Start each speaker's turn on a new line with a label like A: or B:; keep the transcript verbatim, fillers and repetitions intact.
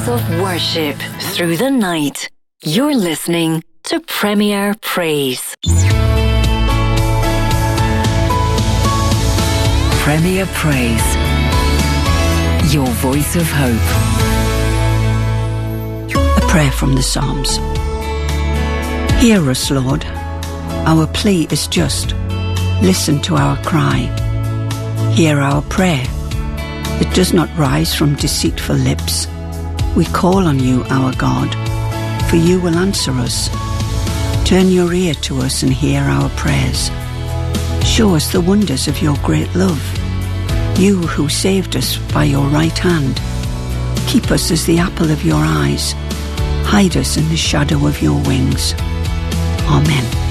A: voice of worship through the night. You're listening to Premier Praise. Premier Praise. Your voice of hope.
B: A prayer from the Psalms. Hear us, Lord. Our plea is just. Listen to our cry. Hear our prayer. It does not rise from deceitful lips. We call on you, our God, for you will answer us. Turn your ear to us and hear our prayers. Show us the wonders of your great love. You who saved us by your right hand. Keep us as the apple of your eyes. Hide us in the shadow of your wings. Amen.